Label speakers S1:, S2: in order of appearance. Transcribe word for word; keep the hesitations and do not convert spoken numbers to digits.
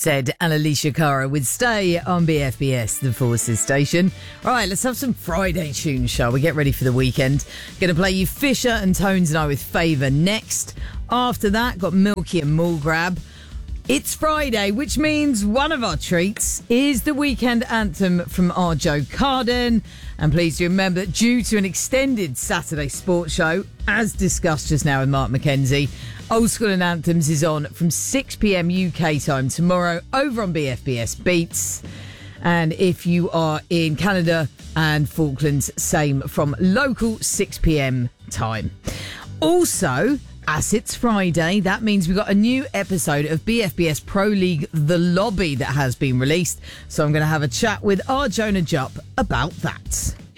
S1: said Annalisa Cara with Stay on B F B S, the Forces station. All right, let's have some Friday tunes, shall we? Get ready for the weekend. Going to play you Fisher and Tones and I with Favour next. After that, got Milky and Mall Grab. It's Friday, which means one of our treats is the weekend anthem from our Joe Carden. And please do remember that due to an extended Saturday sports show, as discussed just now with Mark McKenzie, Old School and Anthems is on from six p.m. U K time tomorrow over on B F B S Beats. And if you are in Canada and Falklands, same from local six p.m. time. Also, as it's Friday, that means we've got a new episode of B F B S Pro League The Lobby that has been released. So I'm going to have a chat with our Jonah Jupp about that.